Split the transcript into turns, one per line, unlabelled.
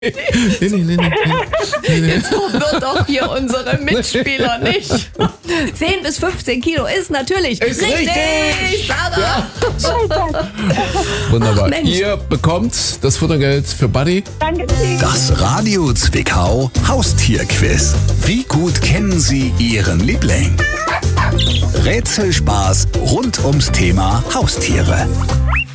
Jetzt wird doch hier unsere Mitspieler nicht. 10 bis 15 Kilo ist natürlich richtig. Sarah.
Ja.
Wunderbar.
Mensch.
Ihr bekommt das Futtergeld für Buddy.
Danke.
Das Radio Zwickau Haustierquiz. Wie gut kennen Sie Ihren Liebling? Rätselspaß rund ums Thema Haustiere.